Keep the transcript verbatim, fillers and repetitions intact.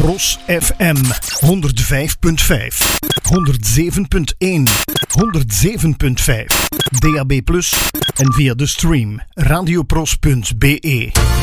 Pros F M honderd vijf punt vijf, honderd zeven punt één, honderd zeven punt vijf, D A B plus, en via de stream radiopros punt b e.